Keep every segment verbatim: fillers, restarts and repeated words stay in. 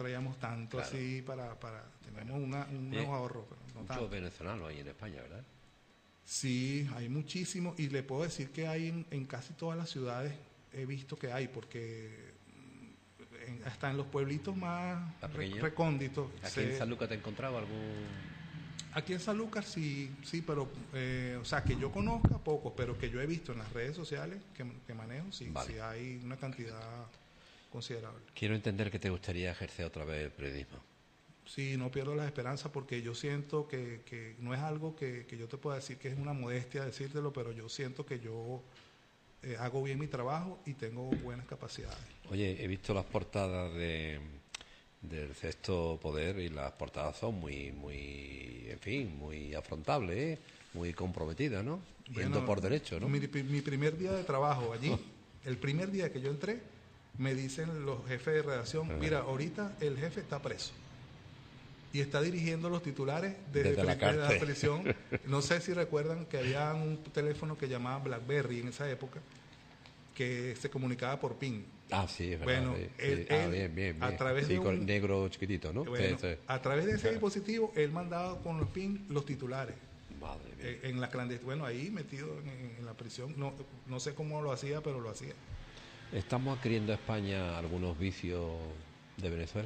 traíamos tanto Claro. así para, para tenemos una, unos Bien. ahorros, pero no Muchos tanto. venezolanos hay en España, ¿verdad? Sí, hay muchísimo y le puedo decir que hay en, en casi todas las ciudades, he visto que hay, porque mm, en- hasta en los pueblitos más ¿Más re- pequeños? recónditos. ¿Aquí se- en San Lucas te he encontrado algún...? Aquí en Sanlúcar sí, sí, pero, eh, o sea, que yo conozca pocos, pero que yo he visto en las redes sociales que, que manejo, sí, Vale. sí hay una cantidad considerable. Quiero entender que te gustaría ejercer otra vez el periodismo. Sí, no pierdo la esperanza porque yo siento que, que no es algo que, que yo te pueda decir que es una modestia decírtelo, pero yo siento que yo eh, hago bien mi trabajo y tengo buenas capacidades. Oye, he visto las portadas de del Sexto Poder y las portadas son muy, muy, en fin, muy afrontables, ¿eh? Muy comprometidas, ¿no? Yendo Bueno, por derecho, ¿no? Mi, mi primer día de trabajo allí, el primer día que yo entré, me dicen los jefes de redacción, mira, ahorita el jefe está preso y está dirigiendo los titulares desde, Desde la pri- desde cárcel. prisión. No sé si recuerdan que había un teléfono que llamaba BlackBerry en esa época, que se comunicaba por PIN. Ah, sí, es verdad. Bueno, sí, sí. él- Ah, él, bien, bien, a bien. través Sí, de con el un- negro chiquitito, ¿no? Bueno, Sí, sí. a través de ese dispositivo, él mandaba con los PIN los titulares. Madre mía. Eh, en la clandestinidad, bueno, ahí metido en, en- en la prisión, no, no sé cómo lo hacía, pero lo hacía. ¿Estamos adquiriendo a España algunos vicios de Venezuela?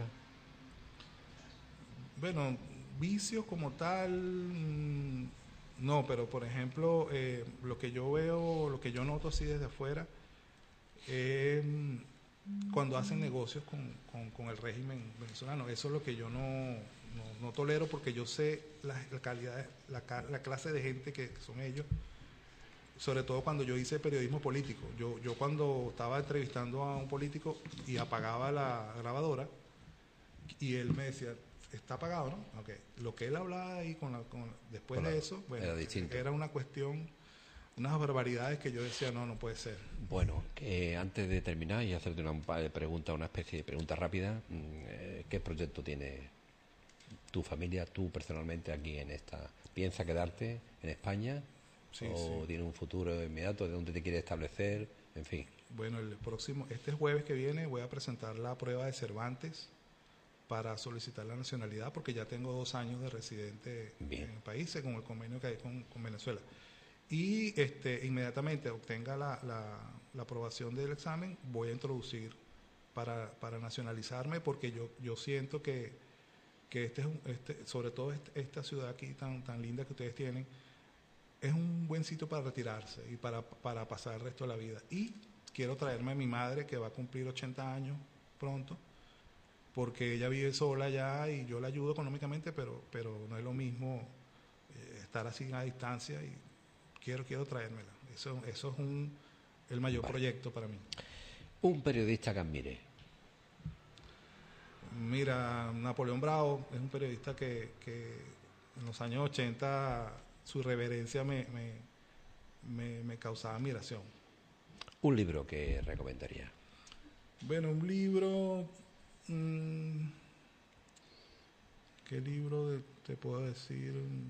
Bueno, vicios como tal, mm, no, pero por ejemplo, eh, lo que yo veo, lo que yo noto así desde afuera, es mm, cuando hacen negocios con, con- con el régimen venezolano. Eso es lo que yo no, no, no tolero porque yo sé la, la calidad, la, ca- la clase de gente que son ellos. Sobre todo cuando yo hice periodismo político. Yo, yo cuando estaba entrevistando a un político y apagaba la grabadora y él me decía, está apagado, ¿no? Okay. Lo que él hablaba ahí con la, con, después Claro, de eso, bueno, era distinto. era una cuestión, unas barbaridades que yo decía, no, no puede ser. Bueno, que antes de terminar y hacerte una pa- pregunta, una especie de pregunta rápida, mm, eh, ¿qué proyecto tiene tu familia, tú personalmente aquí en esta? ¿Piensa quedarte en España? Sí, ¿O sí. tiene un futuro inmediato de dónde te quieres establecer? En fin, Bueno, el próximo, este jueves que viene voy a presentar la prueba de Cervantes para solicitar la nacionalidad porque ya tengo dos años de residente Bien. en el país según el convenio que hay con, con Venezuela. Y este, inmediatamente obtenga la, la, la aprobación del examen, voy a introducir para, para nacionalizarme porque yo, yo siento que, que este es un, este, sobre todo este- esta ciudad aquí tan, tan linda que ustedes tienen, es un buen sitio para retirarse y para, para pasar el resto de la vida. Y quiero traerme a mi madre que va a cumplir ochenta años pronto, porque ella vive sola ya y yo la ayudo económicamente, pero, pero no es lo mismo eh, estar así a distancia y quiero, quiero traérmela. Eso, eso es un, el mayor Vale. proyecto para mí. un periodista que admire. Mira, Napoleón Bravo es un periodista que, que en los años ochenta su irreverencia me, me, me, me causaba admiración. Un libro que recomendaría. Bueno, un libro... mmm, ¿qué libro de- te puedo decir?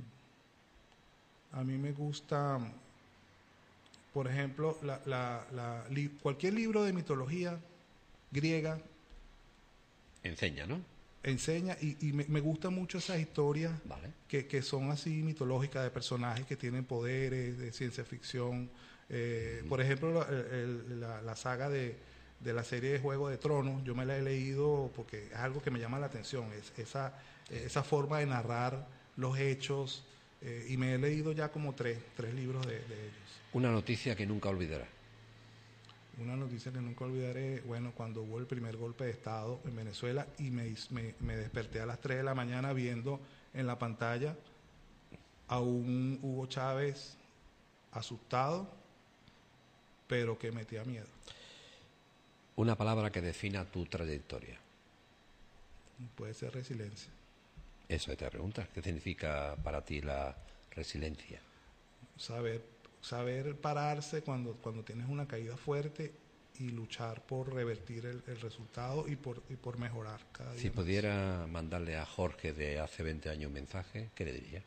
A mí me gusta, por ejemplo, la, la, la, li- cualquier libro de mitología griega Enseña, ¿no? enseña y, y me, me gustan mucho esas historias Vale. que, que son así mitológicas de personajes que tienen poderes, de ciencia ficción. Eh, por ejemplo, la, el- la- la saga de, de la serie de Juego de Tronos, yo me la he leído porque es algo que me llama la atención, es esa, esa forma de narrar los hechos, eh, y me he leído ya como tres, tres libros de, de ellos. Una noticia que nunca olvidará. Una noticia que nunca olvidaré, bueno, cuando hubo el primer golpe de Estado en Venezuela y me, me, me desperté a las tres de la mañana viendo en la pantalla a un Hugo Chávez asustado, pero que metía miedo. Una palabra que defina tu trayectoria. Puede ser resiliencia. Eso te preguntas. ¿Qué significa para ti la resiliencia? Saber, saber pararse cuando, cuando tienes una caída fuerte y luchar por revertir el, el resultado y por, y por mejorar cada día Si más. pudiera mandarle a Jorge de hace veinte años un mensaje, ¿qué le diría?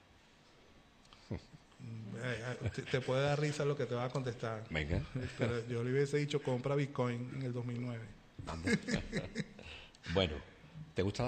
Eh, eh, Te, te puede dar risa lo que te va a contestar. Venga. Pero yo le hubiese dicho compra Bitcoin en el dos mil nueve. Anda. Bueno, ¿te gusta la